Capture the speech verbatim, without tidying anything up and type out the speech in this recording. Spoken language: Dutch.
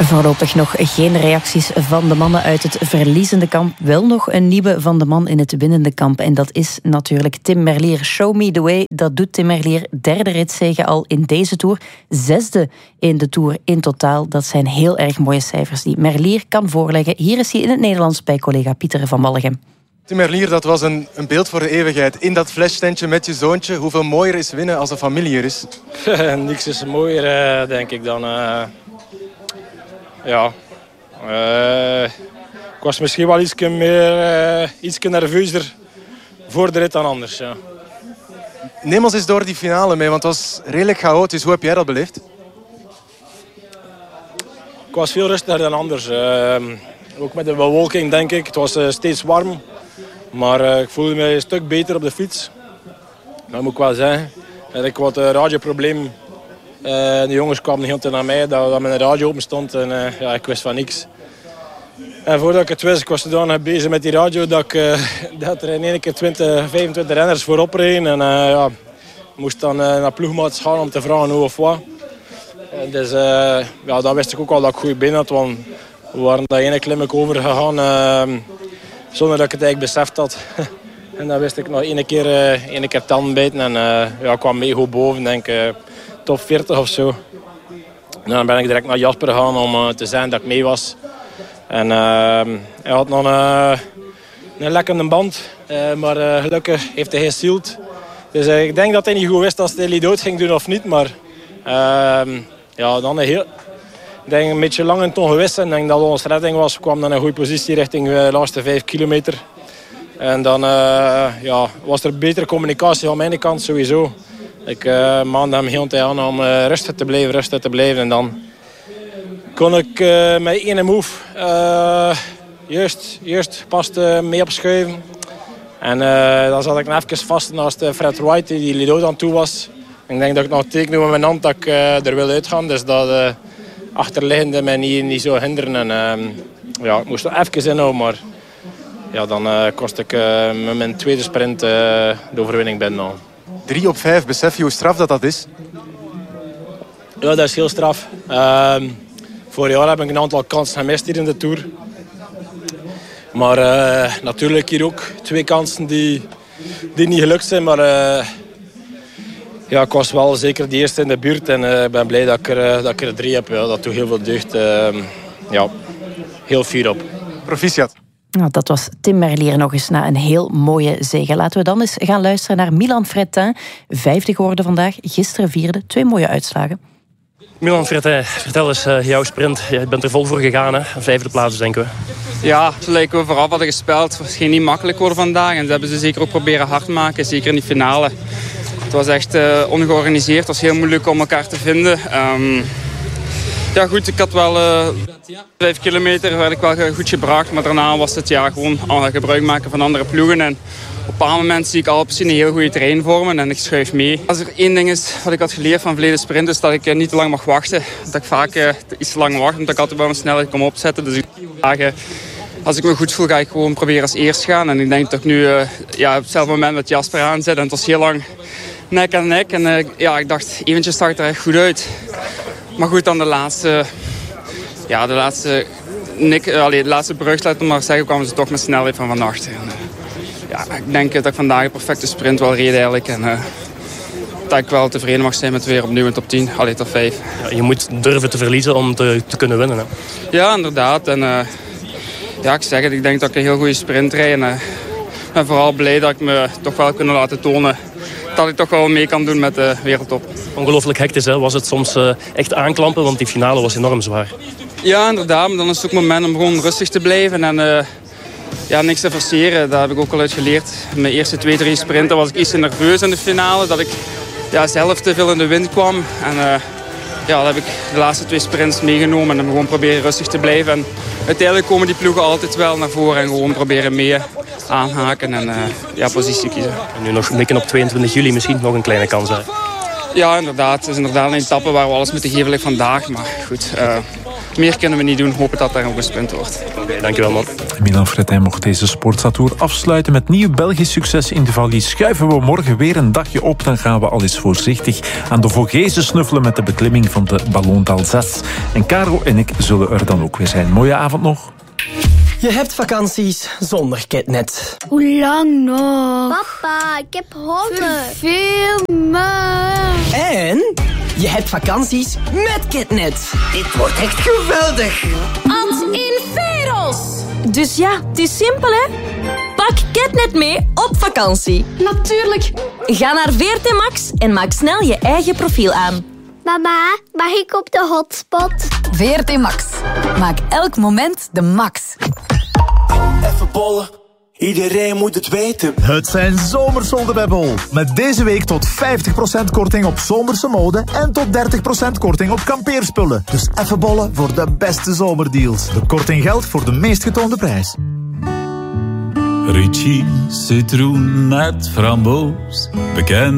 Voorlopig nog geen reacties van de mannen uit het verliezende kamp. Wel nog een nieuwe van de man in het winnende kamp. En dat is natuurlijk Tim Merlier. Show me the way. Dat doet Tim Merlier. Derde ritzege al in deze Tour. Zesde in de Tour in totaal. Dat zijn heel erg mooie cijfers die Merlier kan voorleggen. Hier is hij in het Nederlands bij collega Pieter van Wallegem. Tim Merlier, dat was een, een beeld voor de eeuwigheid. In dat flashtentje met je zoontje. Hoeveel mooier is winnen als de familie er is? Niks is mooier, uh, denk ik, dan... Uh... Ja, uh, ik was misschien wel iets meer, uh, iets nerveuzer voor de rit dan anders. Ja. Neem ons eens door die finale mee, want het was redelijk chaotisch. Hoe heb jij dat beleefd? Ik was veel rustiger dan anders. Uh, ook met de bewolking, denk ik. Het was uh, steeds warm, maar uh, ik voelde me een stuk beter op de fiets. Dat moet ik wel zeggen. En ik had een radioprobleem. Uh, de jongens kwamen heel naar mij dat, dat mijn radio open stond en uh, ja, ik wist van niks. En voordat ik het wist, ik was zodanig bezig met die radio dat, ik, uh, dat er in één keer twintig, vijfentwintig renners voorop reden. En uh, ja, ik moest dan uh, naar ploegmaats gaan om te vragen hoe of wat. En dus uh, ja, dan wist ik ook al dat ik goede benen had, want we waren daar ene klim overgegaan uh, zonder dat ik het eigenlijk beseft had. En dan wist ik nog één keer, uh, één keer tanden bijten en uh, ja, ik kwam mee goed boven, denk ik. Uh, top veertig of zo. En dan ben ik direct naar Jasper gegaan om uh, te zijn dat ik mee was. En uh, hij had nog uh, een lekkere band, uh, maar uh, gelukkig heeft hij geen shield. Dus uh, ik denk dat hij niet goed wist als hij die dood ging doen of niet. Maar uh, ja, dan een heel, ik denk een beetje lang en ongewis. En ik denk dat onze redding was. We kwamen dan in een goede positie richting de laatste vijf kilometer. En dan uh, ja, was er betere communicatie van mijn kant sowieso. Ik uh, maande hem heel tijd aan om uh, rustig te blijven, rustig te blijven. En dan kon ik uh, met één move uh, juist, juist pas uh, mee opschuiven. En uh, dan zat ik nog even vast naast Fred Wright, die Lido aan toe was. Ik denk dat ik nog teken met mijn hand dat ik uh, er wil uitgaan. Dus dat uh, achterliggende mij niet, niet zo hinderen. En, uh, ja, ik moest nog even inhouden, maar ja, dan uh, kost ik uh, met mijn tweede sprint uh, de overwinning binnen. Drie op vijf, besef je hoe straf dat dat is? Ja, dat is heel straf. Uh, vorig jaar heb ik een aantal kansen gemist hier in de Tour. Maar uh, natuurlijk hier ook twee kansen die, die niet gelukt zijn. Maar uh, ja, ik was wel zeker de eerste in de buurt. En uh, ik ben blij dat ik er, uh, dat ik er drie heb. Ja, dat doet heel veel deugd. Uh, ja, heel fier op. Proficiat. Nou, dat was Tim Merlier nog eens na een heel mooie zege. Laten we dan eens gaan luisteren naar Milan Fretin. Vijfde geworden vandaag, gisteren vierde. Twee mooie uitslagen. Milan Fretin, vertel eens uh, jouw sprint. Je bent er vol voor gegaan, hè? Vijfde plaats, denken we. Ja, gelijk we vooraf hadden gespeeld. Het ging niet makkelijk worden vandaag. En dat hebben ze zeker ook proberen hard te maken, zeker in die finale. Het was echt uh, ongeorganiseerd. Het was heel moeilijk om elkaar te vinden. Um, Ja goed, ik had wel uh, vijf kilometer werd ik wel goed gebracht. Maar daarna was het ja, gewoon gebruik maken van andere ploegen. En op een bepaald moment zie ik Alpes een heel goede terrein vormen en ik schuif mee. Als er één ding is wat ik had geleerd van verleden sprint, is dat ik uh, niet te lang mag wachten. Dat ik vaak uh, iets te lang wacht, omdat ik altijd wel mijn snelheid kom opzetten. Dus ik vraag, uh, als ik me goed voel, ga ik gewoon proberen als eerst gaan. En ik denk dat ik nu uh, ja, op hetzelfde moment met Jasper aanzet. En het was heel lang nek aan nek. En uh, ja, ik dacht, eventjes zag het er echt goed uit. Maar goed, dan de laatste, ja, de laatste, nik, allee, de laatste brug, laat maar zeggen, kwamen ze toch met snelheid van van achter. En, uh, ja, ik denk dat ik vandaag een perfecte sprint wel reed eigenlijk. En uh, dat ik wel tevreden mag zijn met weer opnieuw een top tien, allee, top vijf. Ja, je moet durven te verliezen om te, te kunnen winnen. Hè? Ja, inderdaad. En uh, ja, ik zeg het, ik denk dat ik een heel goede sprint rijd. En uh, ik ben vooral blij dat ik me toch wel kunnen laten tonen dat ik toch wel mee kan doen met de wereldtop. Ongelooflijk hectisch, hè? Was het soms uh, echt aanklampen, want die finale was enorm zwaar. Ja, inderdaad. Maar dan is het ook het moment om gewoon rustig te blijven en uh, ja, niks te forceren. Daar heb ik ook al uit geleerd. Mijn eerste twee, drie sprinten was ik iets te nerveus in de finale. Dat ik ja, zelf te veel in de wind kwam. En uh, ja, dat heb ik de laatste twee sprints meegenomen en gewoon proberen rustig te blijven. En uiteindelijk komen die ploegen altijd wel naar voren en gewoon proberen mee aanhaken en uh, ja, positie kiezen. En nu nog mikken op tweeëntwintig juli, misschien nog een kleine kans. Hè? Ja, inderdaad. Het is inderdaad een etappe waar we alles moeten geven like vandaag. Maar goed, uh, meer kunnen we niet doen. Hopen dat er ook een sprint wordt. Oké, okay, dankjewel man. Milan Fretijn mocht deze Sportza-tour afsluiten met nieuw Belgisch succes in de Valli. Schuiven we morgen weer een dagje op, dan gaan we al eens voorzichtig aan de Vogezen snuffelen met de beklimming van de Ballon d'Alsace. En Caro en ik zullen er dan ook weer zijn. Mooie avond nog. Je hebt vakanties zonder Ketnet. Hoe lang nog? Papa, ik heb honger. Veel me. En je hebt vakanties met Ketnet. Dit wordt echt geweldig. Ad in Veros. Dus ja, het is simpel hè. Pak Ketnet mee op vakantie. Natuurlijk. Ga naar V R T Max en maak snel je eigen profiel aan. Mama, mag ik op de hotspot? V R T Max. Maak elk moment de max. Even bollen. Iedereen moet het weten. Het zijn zomersolden bij Bol. Met deze week tot vijftig procent korting op zomerse mode en tot dertig procent korting op kampeerspullen. Dus even bollen voor de beste zomerdeals. De korting geldt voor de meest getoonde prijs. Ricci, citroen met framboos. Bekend.